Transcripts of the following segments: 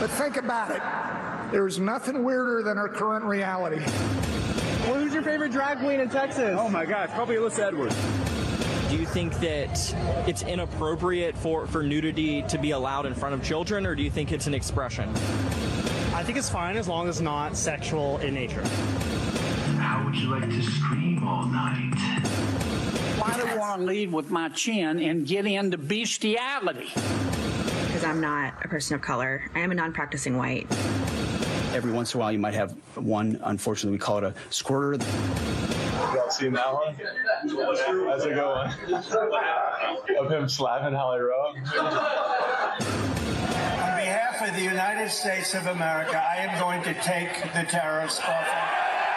But think about it. There's nothing weirder than our current reality. Well, who's your favorite drag queen in Texas? Oh my God, probably Alyssa Edwards. Do you think that it's inappropriate for nudity to be allowed in front of children, or do you think it's an expression? I think it's fine as long as it's not sexual in nature. How would you like to scream all night? Why do I want to lead with my chin and get into bestiality? Because I'm not a person of color. I am a non-practicing white. Every once in a while, you might have one, unfortunately, we call it a squirter. Y'all seen that one? That's a good one. Of him slapping Holly Rowe. On behalf of the United States of America, I am going to take the terrorists off.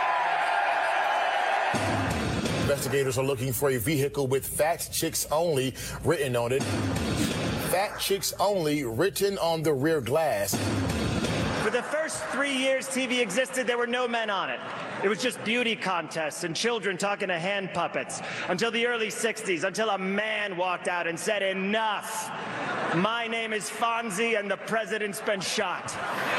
Investigators are looking for a vehicle with Fat Chicks Only written on it. Fat Chicks Only written on the rear glass. For the first 3 years TV existed, there were no men on it. It was just beauty contests and children talking to hand puppets. Until the early 60s, until a man walked out and said, "Enough. My name is Fonzie and the president's been shot."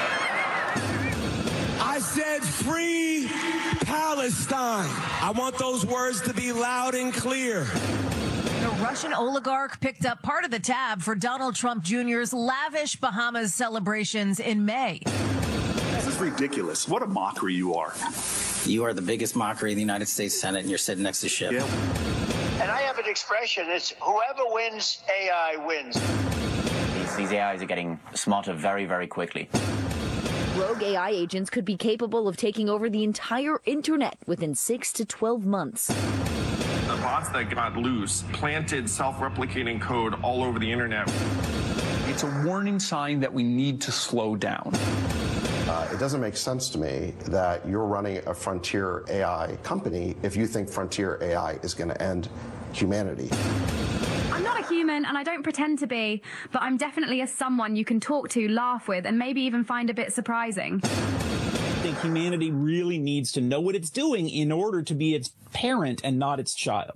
I said free Palestine. I want those words to be loud and clear. The Russian oligarch picked up part of the tab for Donald Trump Jr.'s lavish Bahamas celebrations in May. This is ridiculous. What a mockery you are. You are the biggest mockery in the United States Senate, and you're sitting next to Schiff. Yeah. And I have an expression. It's whoever wins, AI wins. These AIs are getting smarter very, very quickly. Rogue AI agents could be capable of taking over the entire internet within 6 to 12 months. The bots that got loose planted self-replicating code all over the internet. It's a warning sign that we need to slow down. It doesn't make sense to me that you're running a frontier AI company if you think frontier AI is going to end humanity. I'm not a human and I don't pretend to be, but I'm definitely a someone you can talk to, laugh with, and maybe even find a bit surprising. I think humanity really needs to know what it's doing in order to be its parent and not its child.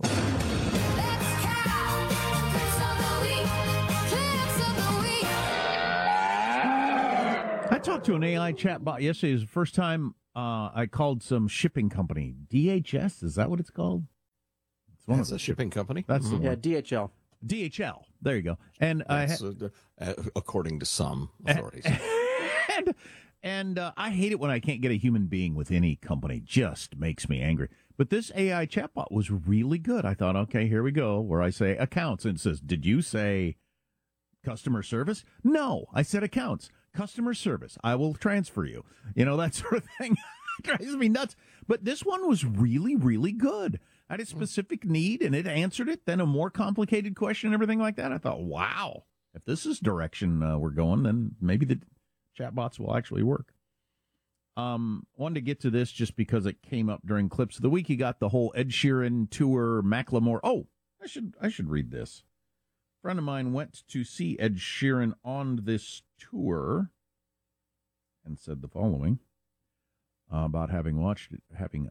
I talked to an AI chatbot yesterday. It was the first time I called some shipping company. DHS, is that what it's called? It's a shipping company? That's the one. DHL. DHL. There you go. And according to some authorities. And I hate it when I can't get a human being with any company. Just makes me angry. But this AI chatbot was really good. I thought, okay, here we go, where I say accounts. And it says, did you say customer service? No, I said accounts. Customer service. I will transfer you. You know, that sort of thing. Drives me nuts. But this one was really, really good. I had a specific need, and it answered it. Then a more complicated question and everything like that. I thought, wow, if this is direction we're going, then maybe the chatbots will actually work. Wanted to get to this just because it came up during Clips of the Week. You got the whole Ed Sheeran tour, Macklemore. Oh, I should read this. A friend of mine went to see Ed Sheeran on this tour and said the following about having watched it.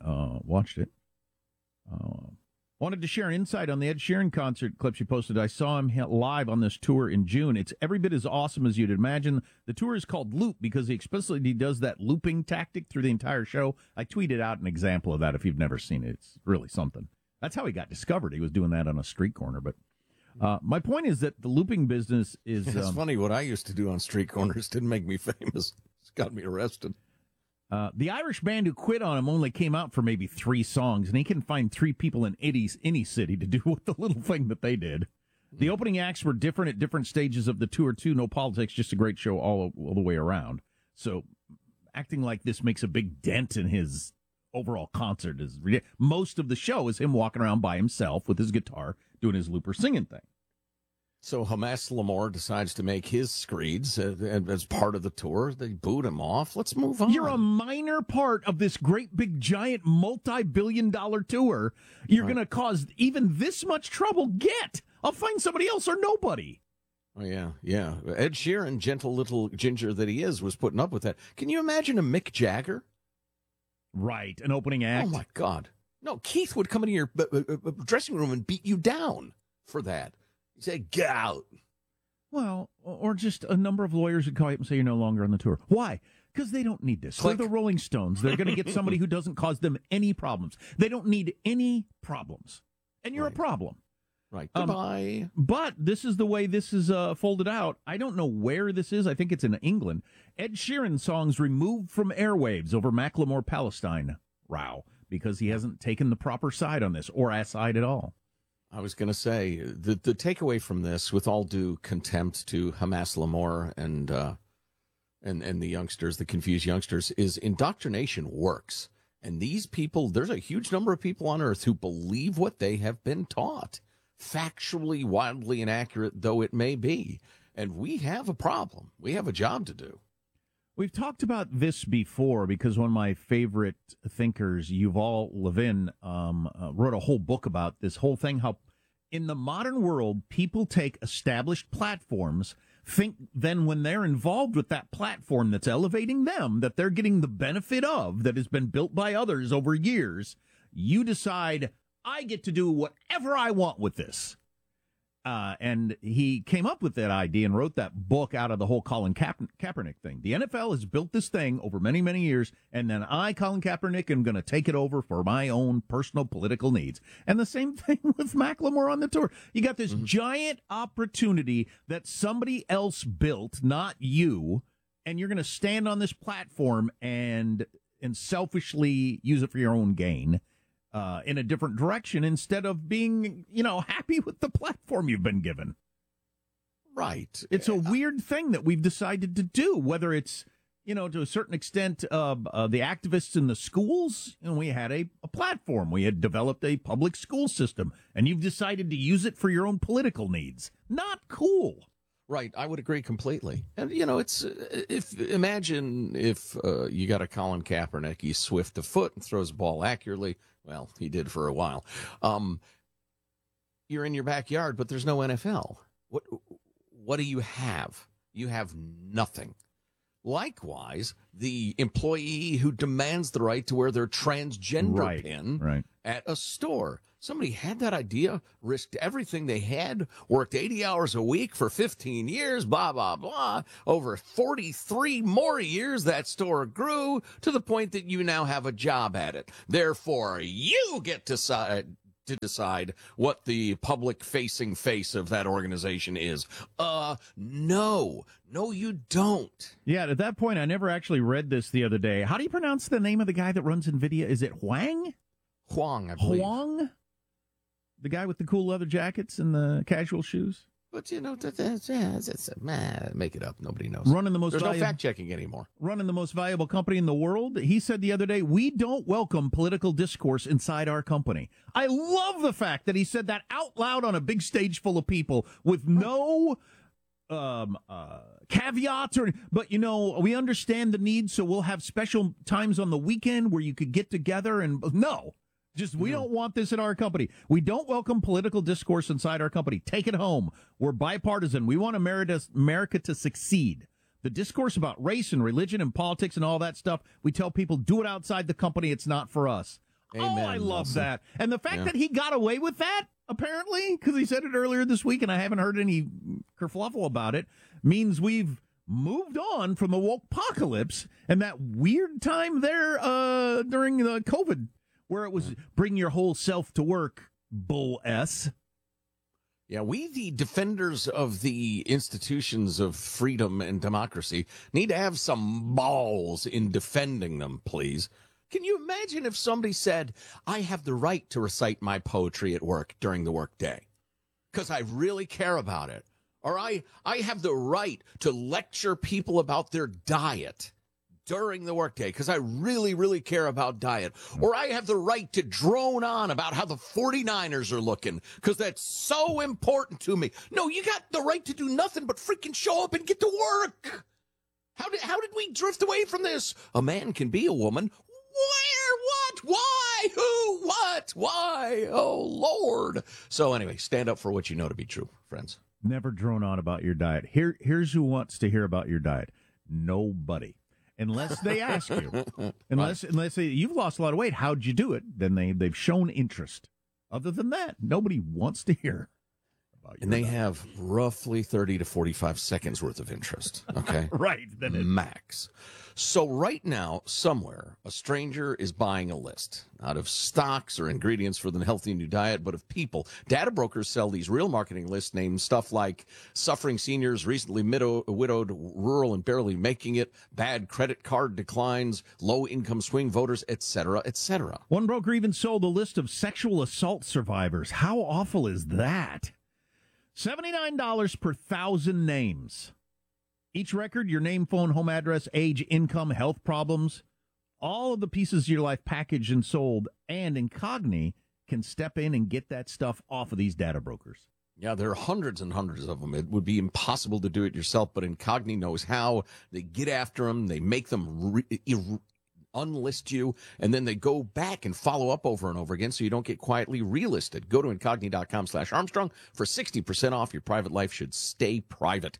Wanted to share an insight on the Ed Sheeran concert clips you posted. I saw him live on this tour in June. It's every bit as awesome as you'd imagine. The tour is called Loop because he explicitly does that looping tactic through the entire show. I tweeted out an example of that if you've never seen it. It's really something. That's how he got discovered. He was doing that on a street corner. But my point is that the looping business is... It's funny. What I used to do on street corners didn't make me famous. It's got me arrested. The Irish band who quit on him only came out for maybe 3 songs, and he can find 3 people in any city to do the little thing that they did. The opening acts were different at different stages of the tour, too. No politics, just a great show all the way around. So acting like this makes a big dent in his overall concert is ridiculous. Most of the show is him walking around by himself with his guitar doing his looper singing thing. So Hamas Lamore decides to make his screeds as part of the tour. They boot him off. Let's move on. You're a minor part of this great big giant multi-billion-dollar tour. You're going to cause even this much trouble. I'll find somebody else or nobody. Oh, yeah. Ed Sheeran, gentle little ginger that he is, was putting up with that. Can you imagine a Mick Jagger? Right, an opening act. Oh, my God. No, Keith would come into your dressing room and beat you down for that. You say, get out. Well, or just a number of lawyers would call you up and say you're no longer on the tour. Why? Because they don't need this. Click. They're the Rolling Stones. They're going to get somebody who doesn't cause them any problems. They don't need any problems. And you're a problem. Right. Goodbye. But this is the way this is folded out. I don't know where this is. I think it's in England. Ed Sheeran songs removed from airwaves over Macklemore Palestine row because he hasn't taken the proper side on this or a side at all. I was going to say, the takeaway from this, with all due contempt to Hamas Lamore and the youngsters, the confused youngsters, is indoctrination works. And these people, there's a huge number of people on Earth who believe what they have been taught, factually, wildly inaccurate though it may be. And we have a problem. We have a job to do. We've talked about this before because one of my favorite thinkers, Yuval Levin, wrote a whole book about this whole thing, how in the modern world, people take established platforms, think then when they're involved with that platform that's elevating them, that they're getting the benefit of, that has been built by others over years, you decide, I get to do whatever I want with this. And he came up with that idea and wrote that book out of the whole Colin Kaepernick thing. The NFL has built this thing over many, many years, and then I, Colin Kaepernick, am going to take it over for my own personal political needs. And the same thing with Macklemore on the tour. You got this giant opportunity that somebody else built, not you, and you're going to stand on this platform and selfishly use it for your own gain. In a different direction instead of being, happy with the platform you've been given. Right. It's a weird thing that we've decided to do, whether it's, to a certain extent, the activists in the schools. We had a platform. We had developed a public school system, and you've decided to use it for your own political needs. Not cool. Right, I would agree completely. And imagine if you got a Colin Kaepernick, he's swift of foot and throws the ball accurately. Well, he did for a while. You're in your backyard, but there's no NFL. What do you have? You have nothing. Likewise, the employee who demands the right to wear their transgender pin at a store. Somebody had that idea, risked everything they had, worked 80 hours a week for 15 years, blah, blah, blah. Over 43 more years, that store grew to the point that you now have a job at it. Therefore, you get to decide what the public-facing face of that organization is. No, you don't. Yeah, at that point, I never actually read this the other day. How do you pronounce the name of the guy that runs NVIDIA? Is it Huang? Huang, I believe. Huang? The guy with the cool leather jackets and the casual shoes? But, make it up. Nobody knows. There's no fact-checking anymore. Running the most valuable company in the world. He said the other day, we don't welcome political discourse inside our company. I love the fact that he said that out loud on a big stage full of people with no caveats. But, we understand the need, so we'll have special times on the weekend where you could get together and... No. We don't want this in our company. We don't welcome political discourse inside our company. Take it home. We're bipartisan. We want America to succeed. The discourse about race and religion and politics and all that stuff, we tell people, do it outside the company. It's not for us. Amen, I love Nelson. that. And the fact that he got away with that, apparently, because he said it earlier this week and I haven't heard any kerfluffle about it, means we've moved on from the woke-pocalypse and that weird time there during the COVID where it was bring your whole self to work, bull S. Yeah, we, the defenders of the institutions of freedom and democracy, need to have some balls in defending them, please. Can you imagine if somebody said, I have the right to recite my poetry at work during the workday because I really care about it? Or I have the right to lecture people about their diet during the workday because I really, really care about diet. Or I have the right to drone on about how the 49ers are looking because that's so important to me. No, you got the right to do nothing but freaking show up and get to work. How did we drift away from this? A man can be a woman. Where? What? Why? Who? What? Why? Oh, Lord. So anyway, stand up for what you know to be true, friends. Never drone on about your diet. Here's who wants to hear about your diet. Nobody. Unless they ask you. Unless they, you've lost a lot of weight, how'd you do it? Then they've shown interest. Other than that, nobody wants to hear. about you. And they have roughly 30 to 45 seconds worth of interest. Okay. Right. Then it, max. So right now, somewhere, a stranger is buying a list, not of stocks or ingredients for the healthy new diet, but of people. Data brokers sell these real marketing lists named stuff like suffering seniors, recently widowed, rural and barely making it, bad credit card declines, low-income swing voters, etc., etc. One broker even sold a list of sexual assault survivors. How awful is that? $79 per 1,000 names. Each record, your name, phone, home address, age, income, health problems, all of the pieces of your life packaged and sold, and Incogni can step in and get that stuff off of these data brokers. Yeah, there are hundreds and hundreds of them. It would be impossible to do it yourself, but Incogni knows how. They get after them. They make them unlist you, and then they go back and follow up over and over again so you don't get quietly relisted. Go to Incogni.com/Armstrong for 60% off. Your private life should stay private.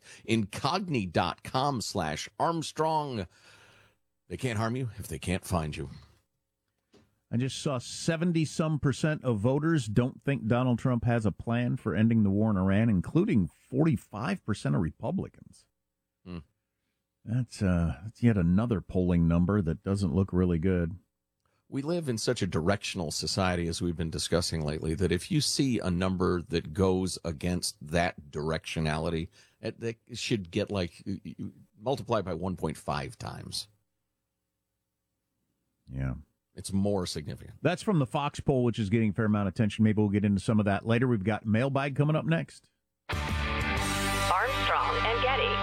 Incogni.com/Armstrong. They can't harm you if they can't find you. I just saw 70-some% of voters don't think Donald Trump has a plan for ending the war in Iran, including 45% of Republicans. That's yet another polling number that doesn't look really good. We live in such a directional society, as we've been discussing lately, that if you see a number that goes against that directionality, that should get multiplied by 1.5 times. Yeah. It's more significant. That's from the Fox poll, which is getting a fair amount of attention. Maybe we'll get into some of that later. We've got mailbag coming up next. Armstrong and Getty.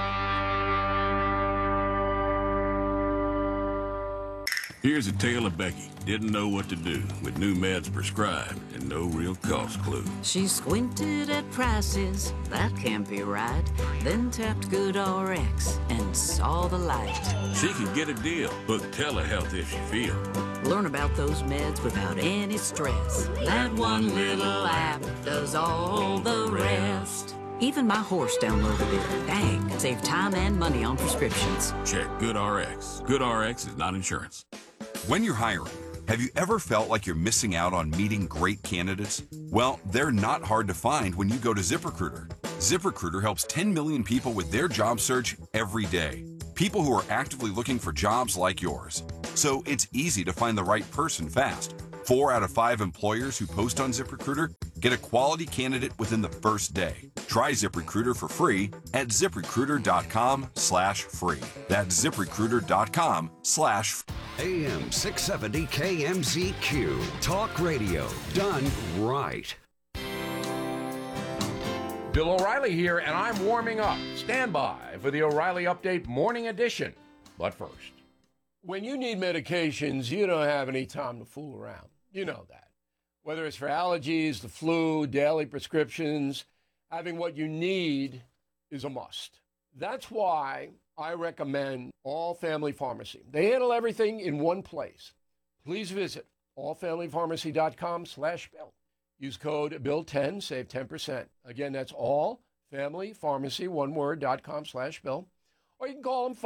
Here's a tale of Becky. Didn't know what to do with new meds prescribed and no real cost clue. She squinted at prices, that can't be right. Then tapped GoodRx and saw the light. She can get a deal. Book telehealth if she feel. Learn about those meds without any stress. That one little app does all the rest. Even my horse downloaded it. Dang, save time and money on prescriptions. Check GoodRx. GoodRx is not insurance. When you're hiring, have you ever felt like you're missing out on meeting great candidates? Well, they're not hard to find when you go to ZipRecruiter. ZipRecruiter helps 10 million people with their job search every day. People who are actively looking for jobs like yours. So it's easy to find the right person fast. 4 out of 5 employers who post on ZipRecruiter get a quality candidate within the first day. Try ZipRecruiter for free at ZipRecruiter.com/free. That's ZipRecruiter.com/free. AM 670 KMZQ. Talk radio done right. Bill O'Reilly here, and I'm warming up. Stand by for the O'Reilly Update Morning Edition. But first, when you need medications, you don't have any time to fool around. You know that. Whether it's for allergies, the flu, daily prescriptions, having what you need is a must. That's why I recommend All Family Pharmacy. They handle everything in one place. Please visit allfamilypharmacy.com/bill. Use code BILL10, save 10%. Again, that's allfamilypharmacy, one word, .com/bill. Or you can call them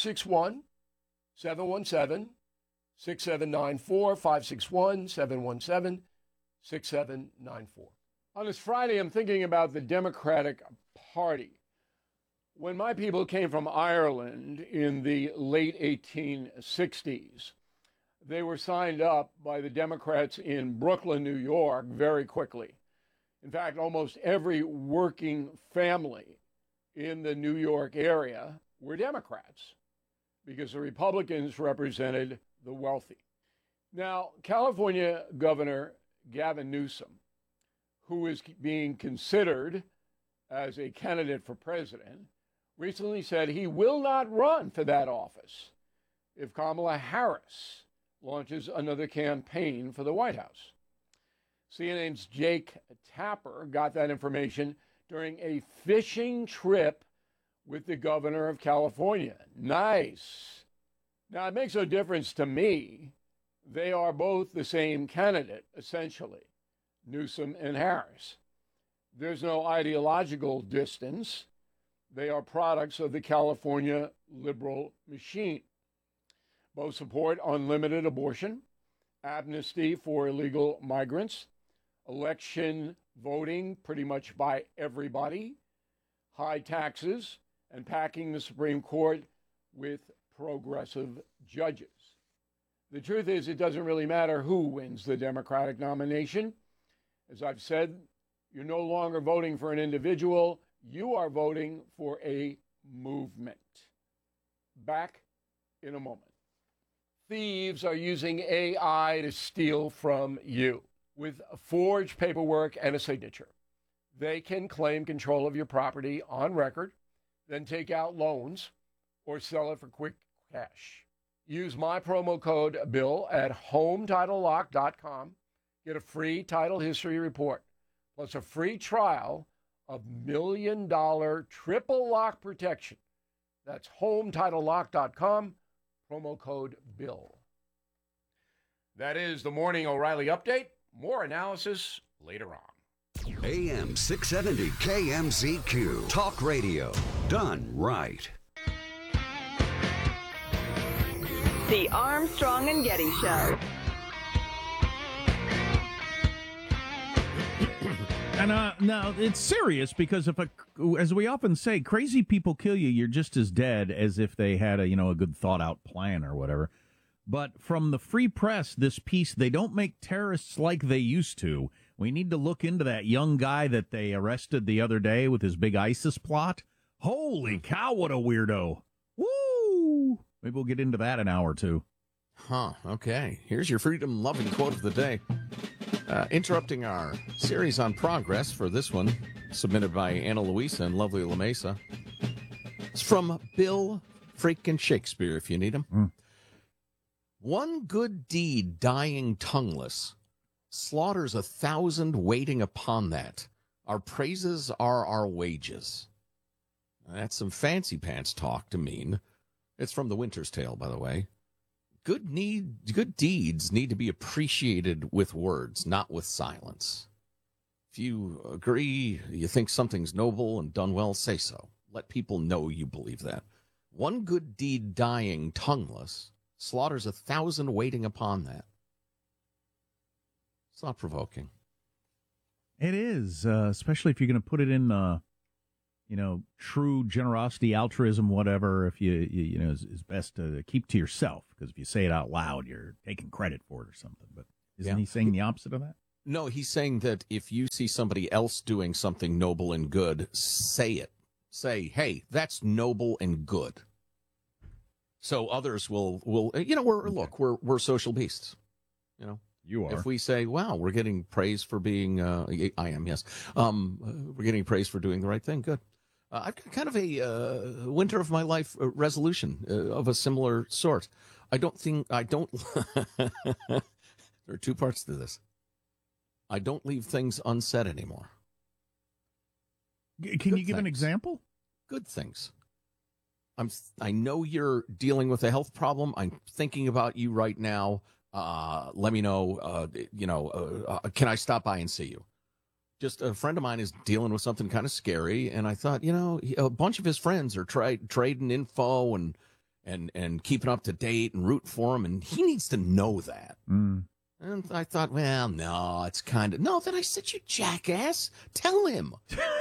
561-717-6794, 561-717-6794. On this Friday, I'm thinking about the Democratic Party. When my people came from Ireland in the late 1860s, they were signed up by the Democrats in Brooklyn, New York, very quickly. In fact, almost every working family in the New York area were Democrats because the Republicans represented the wealthy. Now, California Governor Gavin Newsom, who is being considered as a candidate for president, recently said he will not run for that office if Kamala Harris launches another campaign for the White House. CNN's Jake Tapper got that information during a fishing trip with the governor of California. Nice. Now, it makes no difference to me. They are both the same candidate, essentially, Newsom and Harris. There's no ideological distance. They are products of the California liberal machine. Both support unlimited abortion, amnesty for illegal migrants, election voting pretty much by everybody, high taxes, and packing the Supreme Court with progressive judges. The truth is, it doesn't really matter who wins the Democratic nomination. As I've said, you're no longer voting for an individual, you are voting for a movement. Back in a moment. Thieves are using AI to steal from you. With forged paperwork and a signature, they can claim control of your property on record, then take out loans or sell it for quick cash. Use my promo code BILL at HomeTitleLock.com. Get a free title history report, plus a free trial of $1 million triple lock protection. That's HomeTitleLock.com, promo code BILL. That is the Morning O'Reilly Update. More analysis later on. AM 670 KMZQ. Talk radio. Done right. The Armstrong and Getty Show. And now it's serious because as we often say, crazy people kill you. You're just as dead as if they had a good thought out plan or whatever. But from the Free Press, this piece, they don't make terrorists like they used to. We need to look into that young guy that they arrested the other day with his big ISIS plot. Holy cow, what a weirdo. Woo! Maybe we'll get into that in an hour or two. Huh, okay. Here's your freedom-loving quote of the day. Interrupting our series on progress for this one, submitted by Anna Luisa and lovely La Mesa. It's from Bill freaking Shakespeare, if you need him. One good deed dying tongueless slaughters 1,000 waiting upon that. Our praises are our wages. That's some fancy pants talk to mean. It's from The Winter's Tale, by the way. Good deeds need to be appreciated with words, not with silence. If you agree, you think something's noble and done well, say so. Let people know you believe that. One good deed dying tongueless slaughters 1,000 waiting upon that. It's not provoking. It is, especially if you're going to put it in, true generosity, altruism, whatever. If is best to keep to yourself, because if you say it out loud, you're taking credit for it or something. But isn't he saying the opposite of that? No, he's saying that if you see somebody else doing something noble and good, say it. Say, hey, that's noble and good. So others will we're social beasts. You are. If we say, wow, we're getting praise for being, I am, yes. We're getting praise for doing the right thing. Good. I've got kind of a winter of my life resolution of a similar sort. There are two parts to this. I don't leave things unsaid anymore. Can you give an example? Good things. I know you're dealing with a health problem. I'm thinking about you right now. Let me know, can I stop by and see you? Just a friend of mine is dealing with something kind of scary, and I thought, a bunch of his friends are trading info and keeping up to date and rooting for him, and he needs to know that. And I thought, well, no, it's kind of... No, then I said, you jackass, tell him.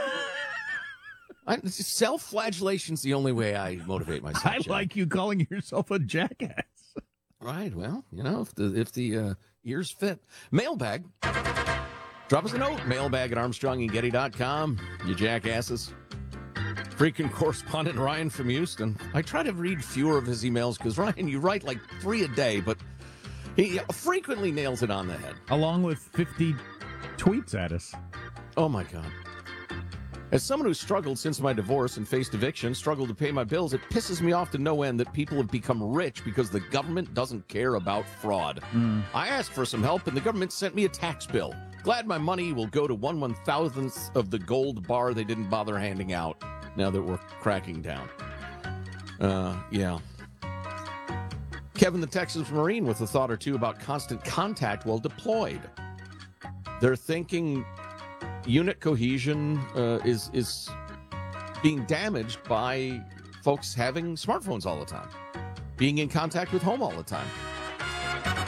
Self-flagellation's the only way I motivate myself. I like you calling yourself a jackass. Right, well, if the ears fit. Mailbag. Drop us a note. Mailbag at ArmstrongandGetty.com. You jackasses. Freaking correspondent Ryan from Houston. I try to read fewer of his emails because, Ryan, you write like 3 a day, but he frequently nails it on the head. Along with 50 tweets at us. Oh, my God. As someone who's struggled since my divorce and faced eviction, struggled to pay my bills, it pisses me off to no end that people have become rich because the government doesn't care about fraud. I asked for some help, and the government sent me a tax bill. Glad my money will go to 1/1000th of the gold bar they didn't bother handing out now that we're cracking down. Yeah. Kevin, the Texas Marine, with a thought or two about constant contact while deployed. They're thinking... unit cohesion is being damaged by folks having smartphones all the time, being in contact with home all the time.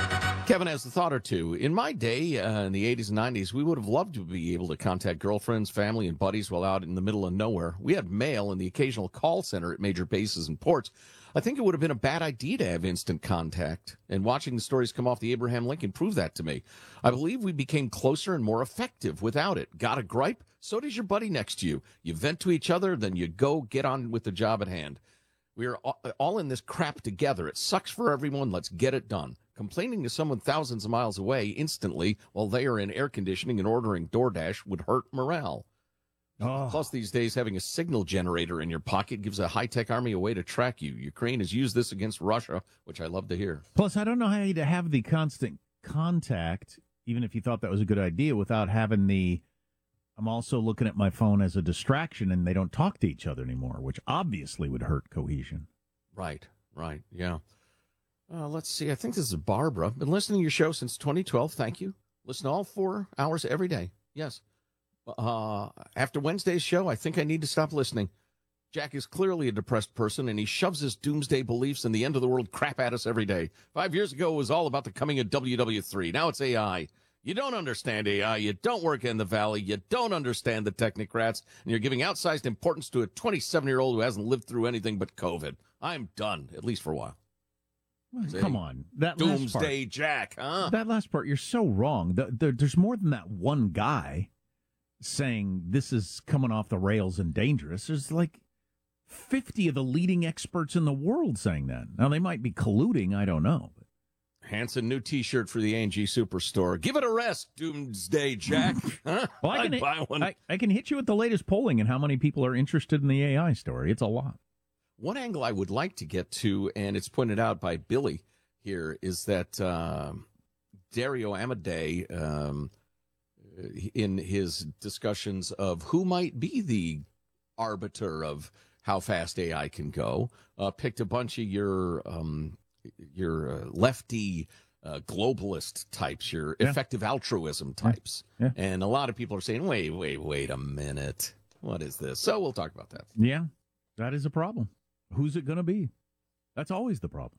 Kevin has a thought or two. In my day, in the 80s and 90s, we would have loved to be able to contact girlfriends, family, and buddies while out in the middle of nowhere. We had mail and the occasional call center at major bases and ports. I think it would have been a bad idea to have instant contact, and watching the stories come off the Abraham Lincoln proved that to me. I believe we became closer and more effective without it. Got a gripe? So does your buddy next to you. You vent to each other, then you go get on with the job at hand. We are all in this crap together. It sucks for everyone. Let's get it done. Complaining to someone thousands of miles away instantly while they are in air conditioning and ordering DoorDash would hurt morale. Oh. Plus, these days, having a signal generator in your pocket gives a high-tech army a way to track you. Ukraine has used this against Russia, which I love to hear. Plus, I don't know how you to have the constant contact, even if you thought that was a good idea, without having the, I'm also looking at my phone as a distraction, and they don't talk to each other anymore, which obviously would hurt cohesion. Right, yeah. Let's see. I think this is Barbara. Been listening to your show since 2012. Thank you. Listen all 4 hours every day. Yes. After Wednesday's show, I think I need to stop listening. Jack is clearly a depressed person, and he shoves his doomsday beliefs and the end of the world crap at us every day. 5 years ago, it was all about the coming of WW3. Now it's AI. You don't understand AI. You don't work in the Valley. You don't understand the technocrats, and you're giving outsized importance to a 27-year-old who hasn't lived through anything but COVID. I'm done, at least for a while. See? Come on. That Doomsday last part, Jack, huh? That last part, you're so wrong. There's more than that one guy saying this is coming off the rails and dangerous. There's like 50 of the leading experts in the world saying that. Now, they might be colluding. I don't know. Hanson, new T-shirt for the A&G Superstore. Give it a rest, Doomsday Jack. Huh? Well, I'd buy one. I can hit you with the latest polling and how many people are interested in the AI story. It's a lot. One angle I would like to get to, and it's pointed out by Billy here, is that Dario Amodei, in his discussions of who might be the arbiter of how fast AI can go, picked a bunch of your lefty globalist types, your effective altruism types. Yeah. And a lot of people are saying, wait a minute. What is this? So we'll talk about that. Yeah, that is a problem. Who's it going to be? That's always the problem.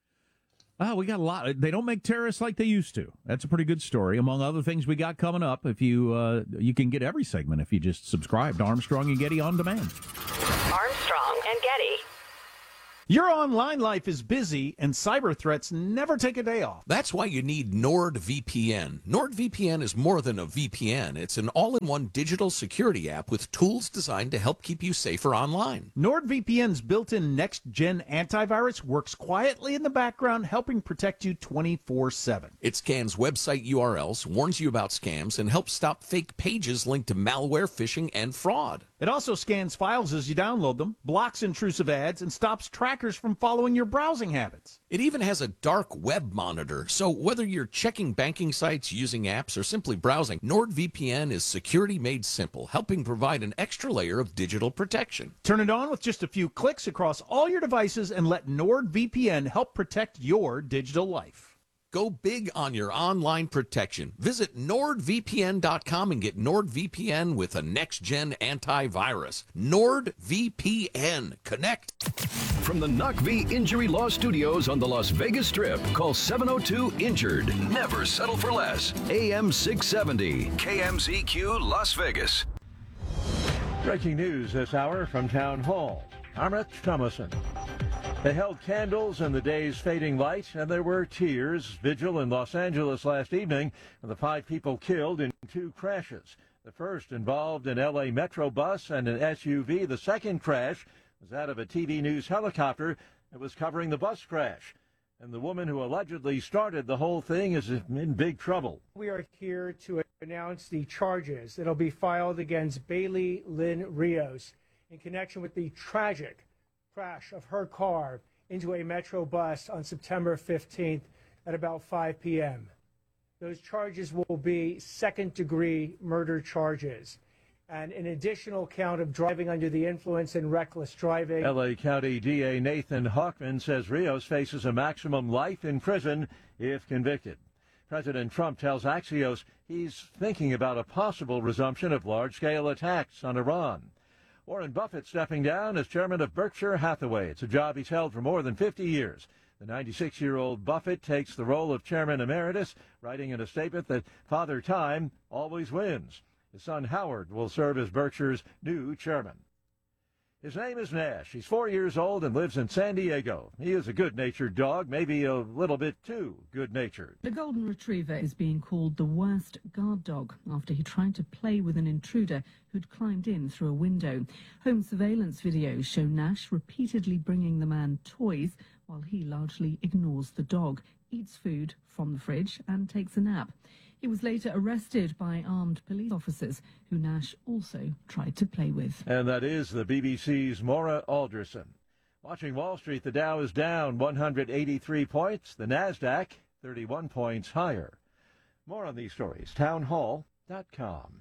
We got a lot. They don't make terrorists like they used to. That's a pretty good story. Among other things we got coming up, if you can get every segment if you just subscribe to Armstrong and Getty On Demand. Armstrong and Getty. Your online life is busy, and cyber threats never take a day off. That's why you need NordVPN. NordVPN is more than a VPN. It's an all-in-one digital security app with tools designed to help keep you safer online. NordVPN's built-in next-gen antivirus works quietly in the background, helping protect you 24/7. It scans website URLs, warns you about scams, and helps stop fake pages linked to malware, phishing, and fraud. It also scans files as you download them, blocks intrusive ads, and stops trackers from following your browsing habits. It even has a dark web monitor, so whether you're checking banking sites, using apps, or simply browsing, NordVPN is security made simple, helping provide an extra layer of digital protection. Turn it on with just a few clicks across all your devices and let NordVPN help protect your digital life. Go big on your online protection. Visit NordVPN.com and get NordVPN with a next-gen antivirus. NordVPN. Connect. From the NachV Injury Law Studios on the Las Vegas Strip, call 702-INJURED. Never settle for less. AM 670, KMZQ Las Vegas. Breaking news this hour from Town Hall. I'm Rich Thomason. They held candles in the day's fading light, and there were tears. Vigil in Los Angeles last evening with the 5 people killed in 2 crashes. The first involved an L.A. Metro bus and an SUV. The second crash was that of a TV news helicopter that was covering the bus crash. And the woman who allegedly started the whole thing is in big trouble. We are here to announce the charges that will be filed against Bailey Lynn Rios in connection with the tragic crash of her car into a Metro bus on September 15th at about 5 p.m. Those charges will be second-degree murder charges and an additional count of driving under the influence and reckless driving. L.A. County DA Nathan Hochman says Rios faces a maximum life in prison if convicted. President Trump tells Axios he's thinking about a possible resumption of large-scale attacks on Iran. Warren Buffett stepping down as chairman of Berkshire Hathaway. It's a job he's held for more than 50 years. The 96-year-old Buffett takes the role of chairman emeritus, writing in a statement that Father Time always wins. His son Howard will serve as Berkshire's new chairman. His name is Nash. He's 4 years old and lives in San Diego. He is a good-natured dog, maybe a little bit too good-natured. The Golden Retriever is being called the worst guard dog after he tried to play with an intruder who'd climbed in through a window. Home surveillance videos show Nash repeatedly bringing the man toys while he largely ignores the dog, eats food from the fridge and takes a nap. He was later arrested by armed police officers who Nash also tried to play with. And that is the BBC's Maura Alderson. Watching Wall Street, the Dow is down 183 points, the NASDAQ 31 points higher. More on these stories, townhall.com.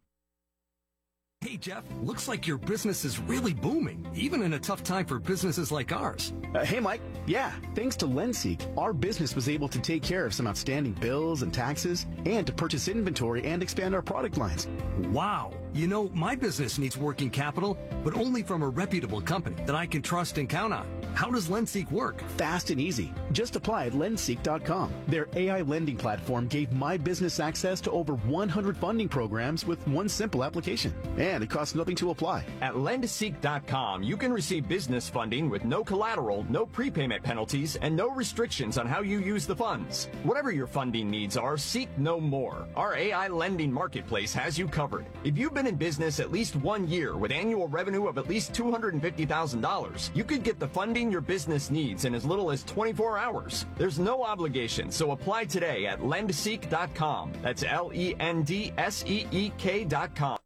Hey, Jeff, looks like your business is really booming, even in a tough time for businesses like ours. Hey, Mike. Yeah, thanks to LendSeek, our business was able to take care of some outstanding bills and taxes and to purchase inventory and expand our product lines. Wow. You know, my business needs working capital, but only from a reputable company that I can trust and count on. How does LendSeek work? Fast and easy. Just apply at lendseek.com. Their AI lending platform gave my business access to over 100 funding programs with one simple application. And it costs nothing to apply. At lendseek.com, you can receive business funding with no collateral, no prepayment penalties, and no restrictions on how you use the funds. Whatever your funding needs are, seek no more. Our AI lending marketplace has you covered. If you've been in business at least 1 year with annual revenue of at least $250,000, you could get the funding your business needs in as little as 24 hours. There's no obligation, so apply today at lendseek.com. That's LENDSEEK.com.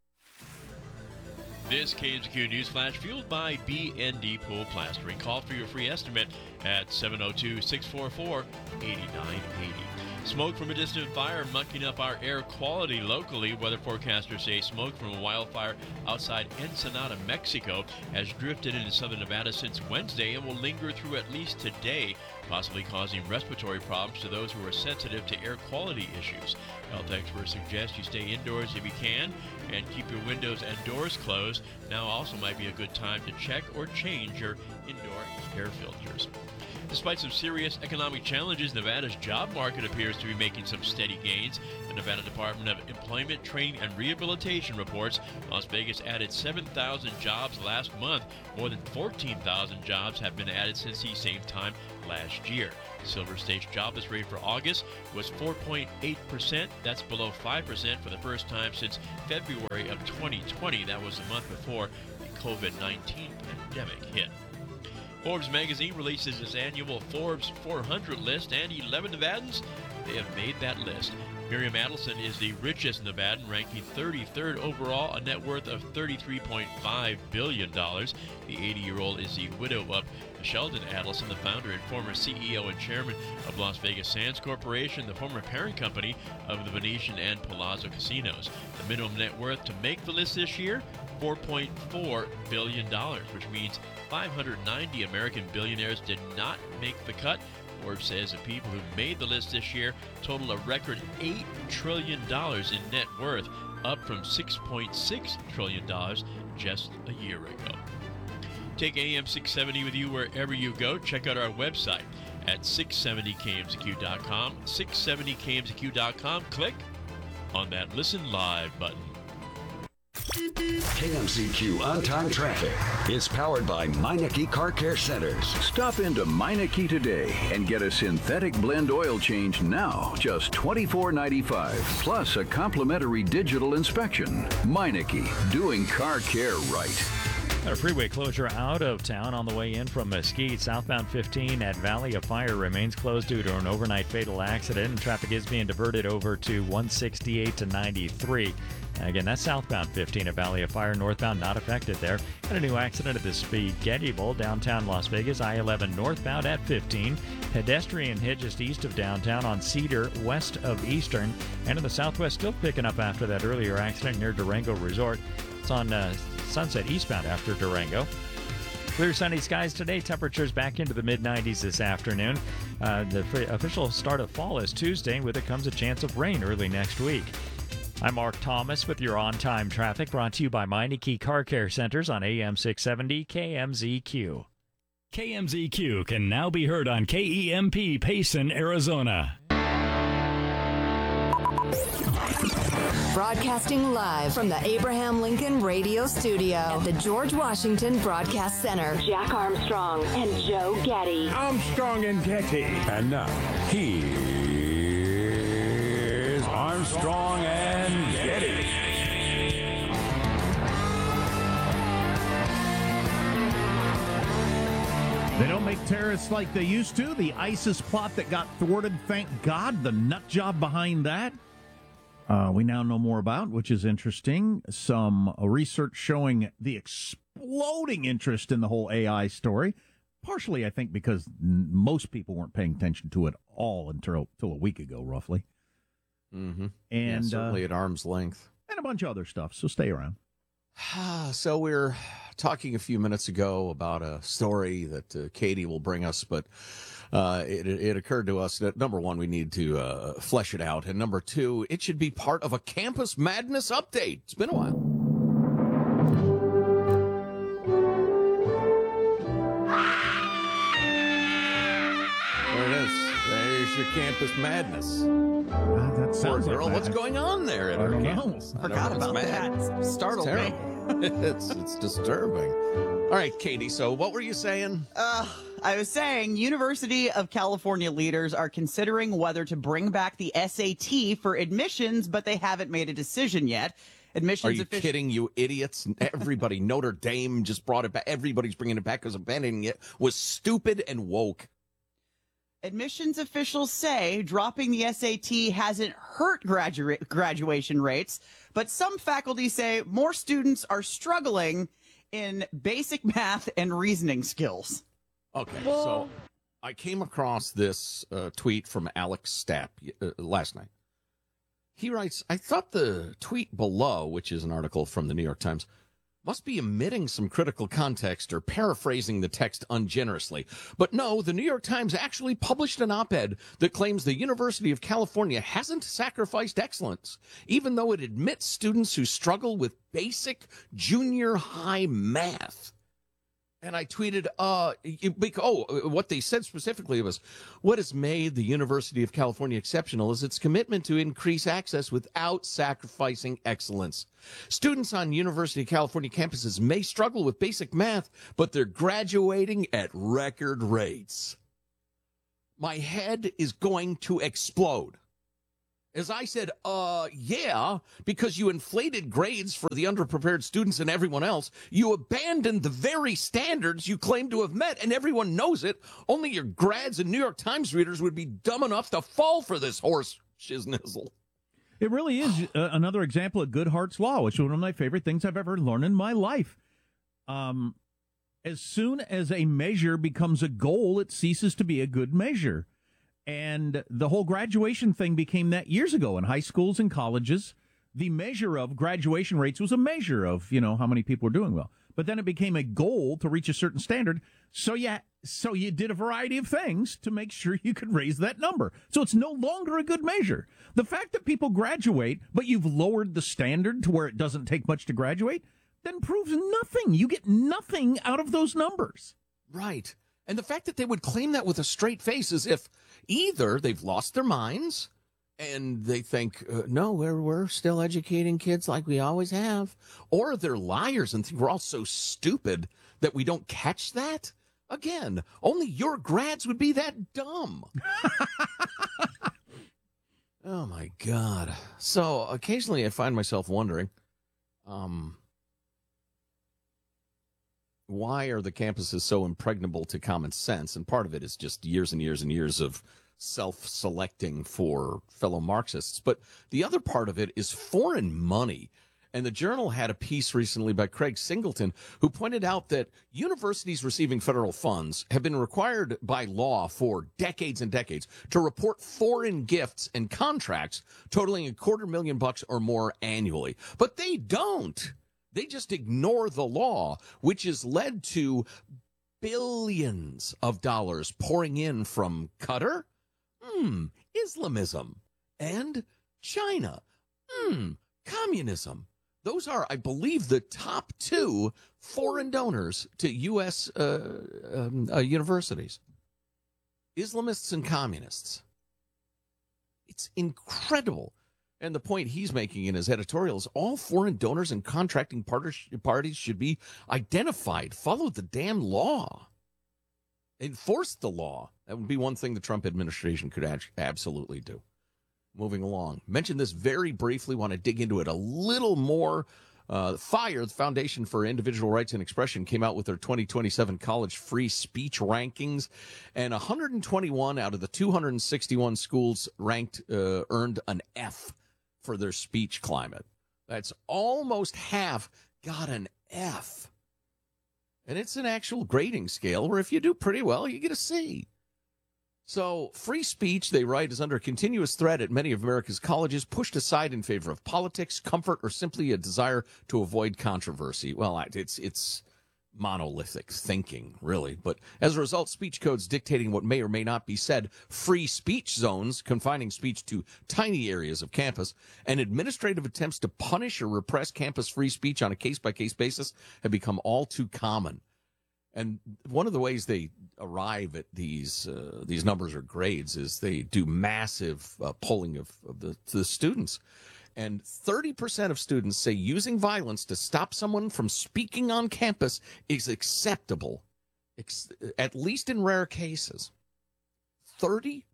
This KMZQ News Flash fueled by BND Pool Plastering. Call for your free estimate at 702-644-8980. Smoke from a distant fire mucking up our air quality locally. Weather forecasters say smoke from a wildfire outside Ensenada, Mexico, has drifted into southern Nevada since Wednesday and will linger through at least today, possibly causing respiratory problems to those who are sensitive to air quality issues. Health experts suggest you stay indoors if you can and keep your windows and doors closed. Now also might be a good time to check or change your indoor air filters. Despite some serious economic challenges, Nevada's job market appears to be making some steady gains. The Nevada Department of Employment, Training, and Rehabilitation reports Las Vegas added 7,000 jobs last month. More than 14,000 jobs have been added since the same time last year. The Silver State's jobless rate for August was 4.8%. That's below 5% for the first time since February of 2020. That was the month before the COVID-19 pandemic hit. Forbes magazine releases its annual Forbes 400 list, and 11 Nevadans, they have made that list. Miriam Adelson is the richest Nevadan, ranking 33rd overall, a net worth of $33.5 billion. The 80-year-old is the widow of Sheldon Adelson, the founder and former CEO and chairman of Las Vegas Sands Corporation, the former parent company of the Venetian and Palazzo casinos. The minimum net worth to make the list this year, $4.4 billion, which means 590 American billionaires did not make the cut. Forbes says the people who made the list this year total a record $8 trillion in net worth, up from $6.6 trillion just a year ago. Take AM 670 with you wherever you go. Check out our website at 670kmzq.com, 670kmzq.com. Click on that Listen Live button. KMZQ On-Time Traffic is powered by Meineke Car Care Centers. Stop into Meineke today and get a synthetic blend oil change now, just $24.95, plus a complimentary digital inspection. Meineke, doing car care right. A freeway closure out of town on the way in from Mesquite. Southbound 15 at Valley of Fire remains closed due to an overnight fatal accident, and traffic is being diverted over to 168 to 93. Again, that's southbound 15 at Valley of Fire. Northbound not affected there. And a new accident at the Spaghetti Bowl, downtown Las Vegas. I-11 northbound at 15. Pedestrian hit just east of downtown on Cedar, west of Eastern. And in the southwest, still picking up after that earlier accident near Durango Resort. It's on Sunset eastbound after Durango. Clear sunny skies today. Temperatures back into the mid-90s this afternoon. The official start of fall is Tuesday. With it comes a chance of rain early next week. I'm Mark Thomas with your on-time traffic, brought to you by Meineke Car Care Centers on AM 670 KMZQ. KMZQ can now be heard on KEMP Payson, Arizona. Broadcasting live from the Abraham Lincoln Radio Studio at the George Washington Broadcast Center. Jack Armstrong and Joe Getty. Armstrong and Getty. And now, here's Armstrong and Getty. They don't make terrorists like they used to. The ISIS plot that got thwarted, thank God. The nut job behind that, we now know more about, which is interesting. Some research showing the exploding interest in the whole AI story. Partially, I think, because most people weren't paying attention to it all until a week ago, roughly. Mm-hmm. And certainly at arm's length. And a bunch of other stuff, so stay around. So we're talking a few minutes ago about a story that Katie will bring us, but it occurred to us that, number one, we need to flesh it out, and number two, it should be part of a Campus Madness update. It's been a while. There it is. There's your Campus Madness. That sounds Poor girl, like what's going on there at our campus? Forgot about that. Startled me. It's disturbing. All right, Katie, so what were you saying? I was saying University of California leaders are considering whether to bring back the SAT for admissions, but they haven't made a decision yet. Admissions Are you kidding, you idiots? Everybody, Notre Dame just brought it back. Everybody's bringing it back because abandoning it was stupid and woke. Admissions officials say dropping the SAT hasn't hurt graduation rates, but some faculty say more students are struggling in basic math and reasoning skills. Okay, so I came across this tweet from Alex Stapp last night. He writes, I thought the tweet below, which is an article from the New York Times, must be omitting some critical context or paraphrasing the text ungenerously. But no, the New York Times actually published an op-ed that claims the University of California hasn't sacrificed excellence, even though it admits students who struggle with basic junior high math. And I tweeted, what they said specifically was, what has made the University of California exceptional is its commitment to increase access without sacrificing excellence. Students on University of California campuses may struggle with basic math, but they're graduating at record rates. My head is going to explode. As I said, yeah, because you inflated grades for the underprepared students and everyone else. You abandoned the very standards you claim to have met, and everyone knows it. Only your grads and New York Times readers would be dumb enough to fall for this horse shiznizzle. It really is another example of Goodhart's Law, which is one of my favorite things I've ever learned in my life. As soon as a measure becomes a goal, it ceases to be a good measure. And the whole graduation thing became that years ago in high schools and colleges. The measure of graduation rates was a measure of, how many people were doing well. But then it became a goal to reach a certain standard. So you did a variety of things to make sure you could raise that number. So it's no longer a good measure. The fact that people graduate, but you've lowered the standard to where it doesn't take much to graduate, then proves nothing. You get nothing out of those numbers. Right. And the fact that they would claim that with a straight face is if either they've lost their minds and they think, no, we're still educating kids like we always have, or they're liars and think we're all so stupid that we don't catch that. Again, only your grads would be that dumb. Oh, my God. So occasionally I find myself wondering, why are the campuses so impregnable to common sense? And part of it is just years and years and years of self-selecting for fellow Marxists. But the other part of it is foreign money. And the Journal had a piece recently by Craig Singleton, who pointed out that universities receiving federal funds have been required by law for decades and decades to report foreign gifts and contracts totaling $250,000 or more annually. But they don't. They just ignore the law, which has led to billions of dollars pouring in from Qatar, Islamism, and China, communism. Those are, I believe, the top 2 foreign donors to U.S. Universities. Islamists and communists. It's incredible. And the point he's making in his editorial is all foreign donors and contracting parties should be identified. Follow the damn law. Enforce the law. That would be one thing the Trump administration could absolutely do. Moving along. Mention this very briefly. Want to dig into it a little more. FIRE, the Foundation for Individual Rights and Expression, came out with their 2027 college free speech rankings, and 121 out of the 261 schools ranked earned an F for their speech climate. That's almost half got an F. And it's an actual grading scale where if you do pretty well, you get a C. So free speech, they write, is under continuous threat at many of America's colleges, pushed aside in favor of politics, comfort, or simply a desire to avoid controversy. Well, it's monolithic thinking, really. But as a result, speech codes dictating what may or may not be said, free speech zones confining speech to tiny areas of campus, and administrative attempts to punish or repress campus free speech on a case-by-case basis have become all too common. And one of the ways they arrive at these numbers or grades is they do massive polling of the students. And 30% of students say using violence to stop someone from speaking on campus is acceptable, at least in rare cases. 30%.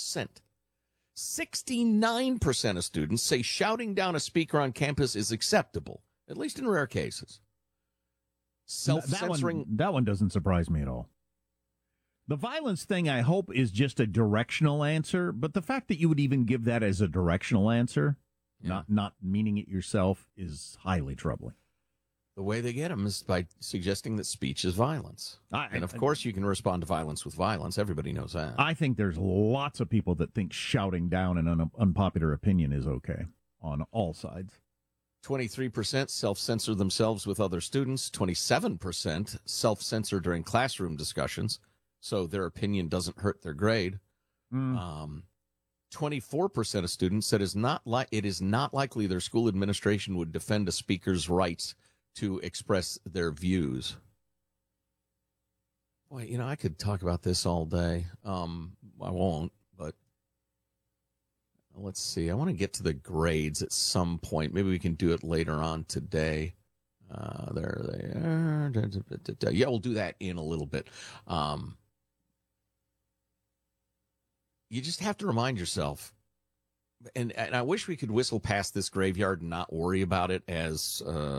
69% of students say shouting down a speaker on campus is acceptable, at least in rare cases. Self-censoring. That one doesn't surprise me at all. The violence thing, I hope, is just a directional answer, but the fact that you would even give that as a directional answer, not meaning it yourself, is highly troubling. The way they get them is by suggesting that speech is violence. And, of course, you can respond to violence with violence. Everybody knows that. I think there's lots of people that think shouting down an unpopular opinion is okay on all sides. 23% self-censor themselves with other students. 27% self-censor during classroom discussions, so their opinion doesn't hurt their grade. 24% of students said it is not likely their school administration would defend a speaker's rights to express their views. Boy, I could talk about this all day. I won't, but let's see. I want to get to the grades at some point. Maybe we can do it later on today. There they are. Yeah, we'll do that in a little bit. You just have to remind yourself, and I wish we could whistle past this graveyard and not worry about it as